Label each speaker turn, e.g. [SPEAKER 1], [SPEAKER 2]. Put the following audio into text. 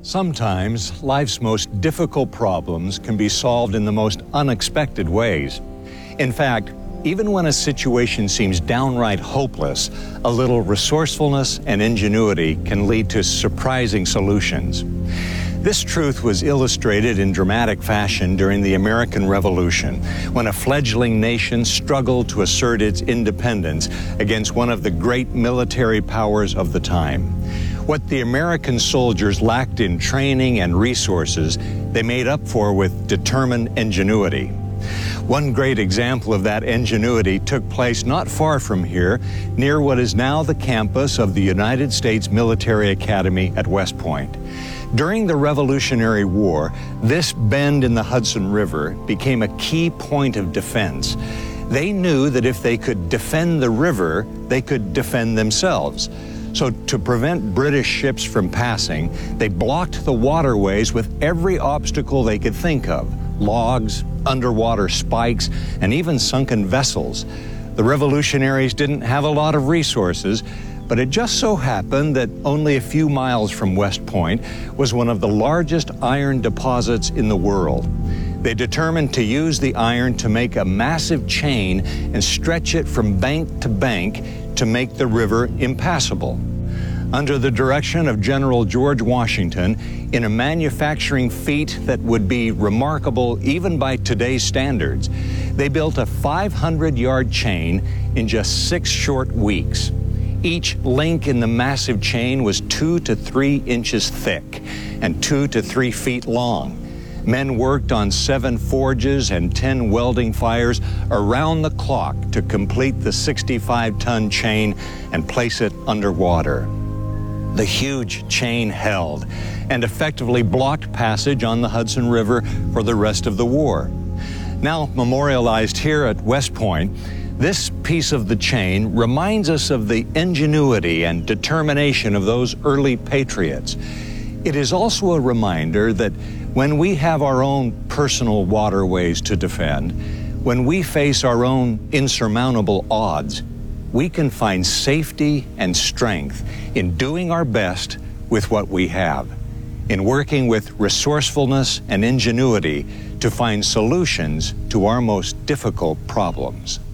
[SPEAKER 1] Sometimes life's most difficult problems can be solved in the most unexpected ways. In fact, even when a situation seems downright hopeless, a little resourcefulness and ingenuity can lead to surprising solutions. This truth was illustrated in dramatic fashion during the American Revolution, when a fledgling nation struggled to assert its independence against one of the great military powers of the time. What the American soldiers lacked in training and resources, they made up for with determined ingenuity. One great example of that ingenuity took place not far from here, near what is now the campus of the United States Military Academy at West Point. During the Revolutionary War, this bend in the Hudson River became a key point of defense. They knew that if they could defend the river, they could defend themselves. So to prevent British ships from passing, they blocked the waterways with every obstacle they could think of: logs, underwater spikes, and even sunken vessels. The revolutionaries didn't have a lot of resources, but it just so happened that only a few miles from West Point was one of the largest iron deposits in the world. They determined to use the iron to make a massive chain and stretch it from bank to bank to make the river impassable. Under the direction of General George Washington, in a manufacturing feat that would be remarkable even by today's standards, they built a 500-yard chain in just 6 short weeks. Each link in the massive chain was 2 to 3 inches thick and 2 to 3 feet long. Men worked on 7 forges and 10 welding fires around the clock to complete the 65-ton chain and place it underwater. The huge chain held and effectively blocked passage on the Hudson River for the rest of the war. Now memorialized here at West Point, this piece of the chain reminds us of the ingenuity and determination of those early patriots. It is also a reminder that when we have our own personal waterways to defend, when we face our own insurmountable odds, we can find safety and strength in doing our best with what we have, in working with resourcefulness and ingenuity to find solutions to our most difficult problems.